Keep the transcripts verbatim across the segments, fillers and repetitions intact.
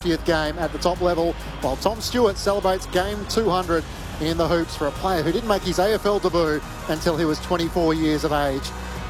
fiftieth game at the top level, while Tom Stewart celebrates game two hundred in the hoops for a player who didn't make his A F L debut until he was twenty-four years of age.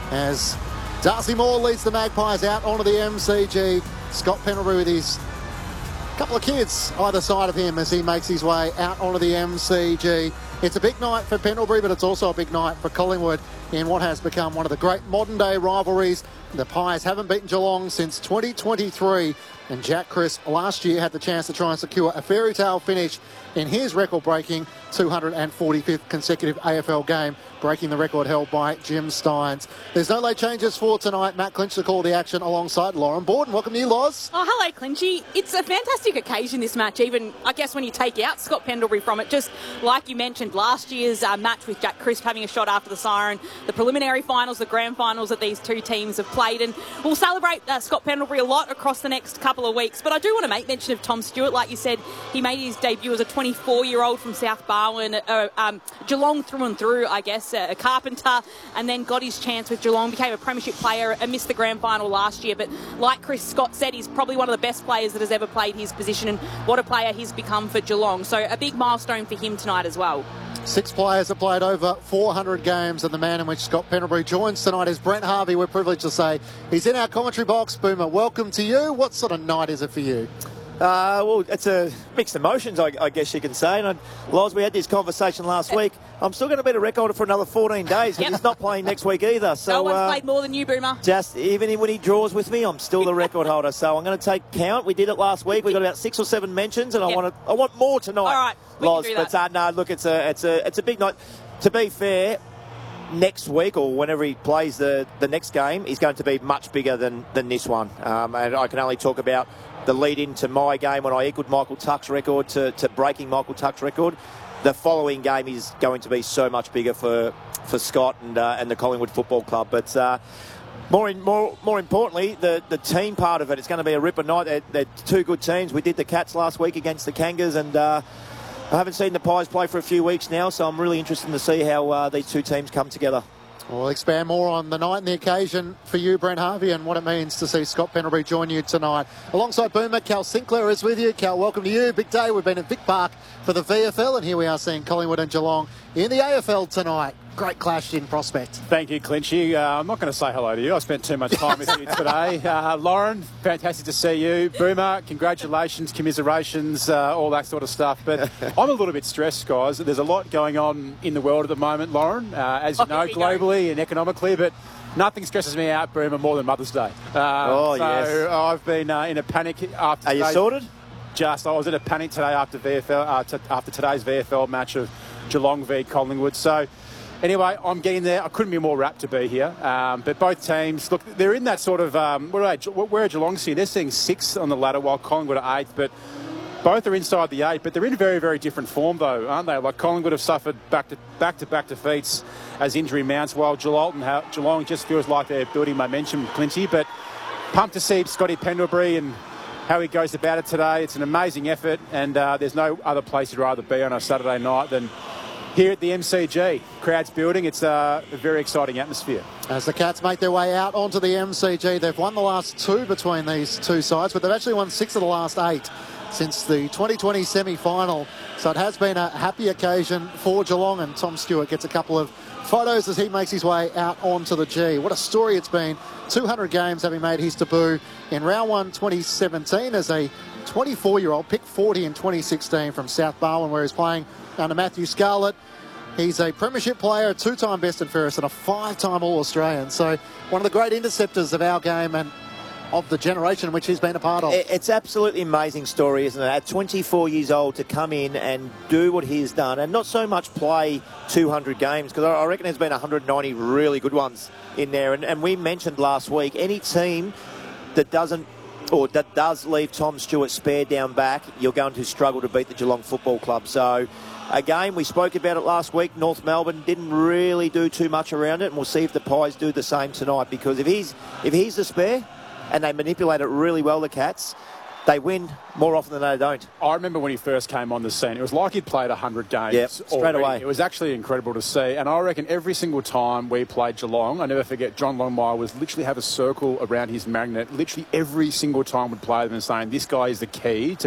As Darcy Moore leads the Magpies out onto the M C G, Scott Pendlebury with his couple of kids either side of him as he makes his way out onto the M C G. It's a big night for Pendlebury, but it's also a big night for Collingwood in what has become one of the great modern-day rivalries. The Pies haven't beaten Geelong since twenty twenty-three, and Jack Crisp last year had the chance to try and secure a fairy tale finish in his record-breaking two hundred forty-fifth consecutive A F L game, breaking the record held by Jim Steins. There's no late changes for tonight. Matt Clinch to call the action alongside Lauren Borden. Welcome to you, Loz. Oh, hello, Clinchy. It's a fantastic occasion, this match, even, I guess, when you take out Scott Pendlebury from it. Just like you mentioned, last year's uh, match with Jack Crisp having a shot after the siren, the preliminary finals, the grand finals that these two teams have played, and we'll celebrate uh, Scott Pendlebury a lot across the next couple of weeks. But I do want to make mention of Tom Stewart. Like you said, he made his debut as a twenty-four-year-old from South Barwon, uh, um, Geelong through and through, I guess, uh, a carpenter, and then got his chance with Geelong, became a premiership player and missed the grand final last year. But like Chris Scott said, he's probably one of the best players that has ever played his position, and what a player he's become for Geelong. So a big milestone for him tonight as well. Six players have played over four hundred games, and the man in which Scott Pendlebury joins tonight is Brent Harvey. We're privileged to say he's in our commentary box. Boomer, welcome to you. What sort of night is it for you? Uh, well, it's a mixed emotions, I, I guess you can say. And, Loz, we had this conversation last week. I'm still going to be the record for another fourteen days, but yep. he's not playing next week either. So no one's uh, played more than you, Boomer. Just even when he draws with me, I'm still the record holder. So I'm going to take count. We did it last week. We got about six or seven mentions, and yep. I want to, I want more tonight. All right, we Loz. can do But uh, no, look, it's a it's a it's a big night. To be fair, next week or whenever he plays the, the next game, he's going to be much bigger than, than this one. Um, and I can only talk about the lead into my game when I equalled Michael Tuck's record to, to breaking Michael Tuck's record. The following game is going to be so much bigger for for Scott and uh, and the Collingwood Football Club. But uh, more in, more more importantly, the, the team part of it. It's going to be a ripper night. They're, they're two good teams. We did the Cats last week against the Kangas, and uh, I haven't seen the Pies play for a few weeks now, so I'm really interested to see how uh, these two teams come together. We'll expand more on the night and the occasion for you, Brent Harvey, and what it means to see Scott Pendlebury join you tonight. Alongside Boomer, Cal Sinclair is with you. Cal, welcome to you. Big day. We've been at Vic Park for the V F L, and here we are seeing Collingwood and Geelong in the A F L tonight. Great clash in prospect. Thank you, Clinchy. Uh, I'm not going to say hello to you. I spent too much time with you today. Uh, Lauren, fantastic to see you. Boomer, congratulations, commiserations, uh, all that sort of stuff. But I'm a little bit stressed, guys. There's a lot going on in the world at the moment, Lauren, uh, as you oh, know, globally and economically. But nothing stresses me out, Boomer, more than Mother's Day. Uh, oh, so yes. I've been uh, in a panic after Are today. you sorted? Just, I was in a panic today after V F L, uh, t- after today's V F L match of Geelong v Collingwood. So anyway, I'm getting there. I couldn't be more rapt to be here. Um, but both teams, look, they're in that sort of, um, where are, they, where are Geelong sitting? They're sitting sixth on the ladder while Collingwood are eighth. But both are inside the eight. But they're in very, very different form, though, aren't they? Like Collingwood have suffered back-to, back-to-back defeats as injury mounts, while Geelong, Geelong just feels like they're building momentum, Clinchy. But pumped to see Scotty Pendlebury and how he goes about it today. It's an amazing effort, and uh, there's no other place you'd rather be on a Saturday night than here at the M C G. Crowd's building. It's uh, a very exciting atmosphere. As the Cats make their way out onto the M C G, they've won the last two between these two sides, but they've actually won six of the last eight since the twenty twenty semi-final. So it has been a happy occasion for Geelong, and Tom Stewart gets a couple of photos as he makes his way out onto the G. What a story it's been. two hundred games having made his debut in round one twenty seventeen as a twenty-four-year-old, picked forty in twenty sixteen from South Barwon, where he's playing under Matthew Scarlett. He's a premiership player, a two-time best and fairest, and a five-time All-Australian. So one of the great interceptors of our game and of the generation which he's been a part of. It's absolutely amazing story, isn't it? At twenty-four years old to come in and do what he's done, and not so much play two hundred games, because I reckon there's been one hundred ninety really good ones in there. And, and we mentioned last week, any team that doesn't or that does leave Tom Stewart spare down back, you're going to struggle to beat the Geelong Football Club. So again, we spoke about it last week. North Melbourne didn't really do too much around it, and we'll see if the Pies do the same tonight, because if he's if he's the spare and they manipulate it really well, the Cats, they win more often than they don't. I remember when he first came on the scene, it was like he'd played one hundred games. Yep, straight already. away. It was actually incredible to see. And I reckon every single time we played Geelong, I never forget, John Longmire was literally have a circle around his magnet. Literally every single time we'd play them and saying, this guy is the key to